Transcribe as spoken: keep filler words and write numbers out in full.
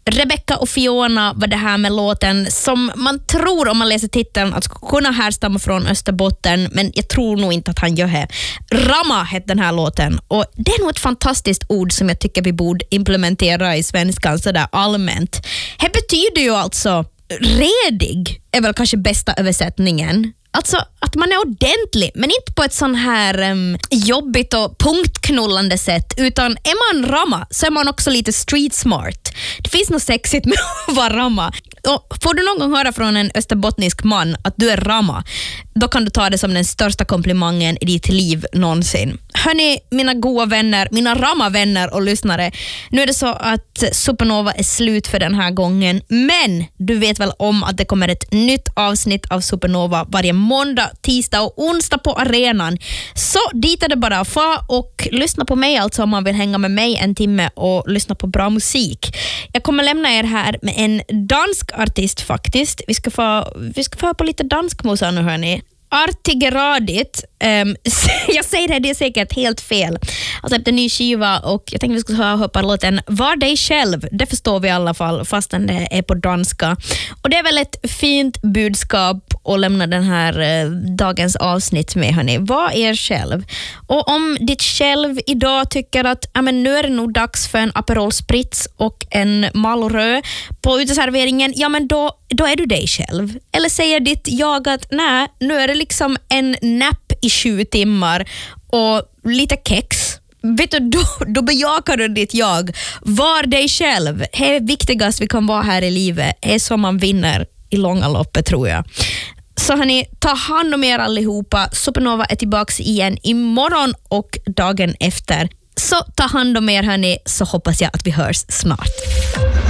Rebecca och Fiona var det här med låten som man tror om man läser titeln att skulle kunna härstamma från Österbotten, men jag tror nog inte att han gör det. Rama heter den här låten och det är nog ett fantastiskt ord som jag tycker vi borde implementera i svenskan sådär allmänt. Det betyder ju alltså redig, är väl kanske bästa översättningen. Alltså att man är ordentlig, men inte på ett sån här um, jobbigt och punktknullande sätt, utan är man rama så är man också lite street smart. Det finns något sexigt med att vara rama. Och får du någon gång höra från en österbottnisk man att du är rama, då kan du ta det som den största komplimangen i ditt liv någonsin. Hörni, mina goda vänner, mina rama-vänner och lyssnare, nu är det så att Supernova är slut för den här gången, men du vet väl om att det kommer ett nytt avsnitt av Supernova varje måndag, tisdag och onsdag på arenan. Så dit är det bara att få och lyssna på mig alltså om man vill hänga med mig en timme och lyssna på bra musik. Jag kommer lämna er här med en dansk artist faktiskt. Vi ska få, vi ska få på lite dansk musa nu, hörni. Artigeradit, um, jag säger det, det är säkert helt fel. Alltså en ny skiva och jag tänkte vi skulle höra på låten Var dig själv. Det förstår vi i alla fall fastän det är på danska. Och det är väl ett fint budskap att lämna den här eh, dagens avsnitt med, hörni. Var er själv. Och om ditt själv idag tycker att ja, men nu är det nog dags för en Aperol Spritz och en Malrö på uteserveringen, ja men då, då är du dig själv. Eller säger ditt jag att nej, nu är det liksom en napp i sju timmar och lite kex. Vet du, då, då bejakar du ditt jag. Var dig själv. Det är viktigast vi kan vara här i livet. Det är som man vinner i långa loppet, tror jag. Så hörni, ta hand om er allihopa. Supernova är tillbaka igen imorgon och dagen efter. Så ta hand om er, hörni, så hoppas jag att vi hörs snart.